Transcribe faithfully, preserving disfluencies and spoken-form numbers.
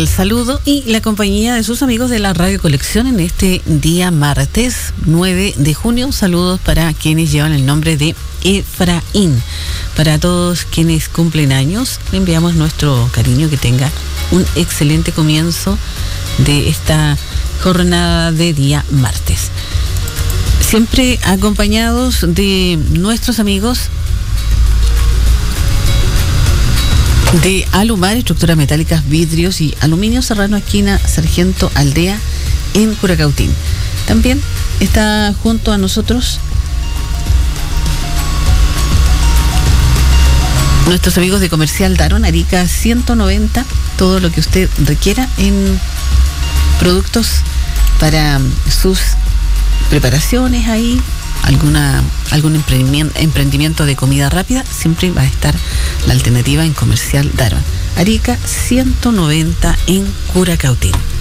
cordial saludo y la compañía de sus amigos de la Radio Colección en este día martes nueve de junio. Saludos para quienes llevan el nombre de Efraín. Para todos quienes cumplen años, le enviamos nuestro cariño, que tenga un excelente comienzo de esta jornada de día martes. Siempre acompañados de nuestros amigos de Alumar, estructuras metálicas, vidrios y aluminio, Serrano, esquina Sargento Aldea, en Curacautín. También está junto a nosotros nuestros amigos de Comercial Daron, Arica ciento noventa, todo lo que usted requiera en productos para sus preparaciones ahí, alguna algún emprendimiento, emprendimiento de comida rápida, siempre va a estar la alternativa en Comercial Daron, Arica ciento noventa en Curacautín.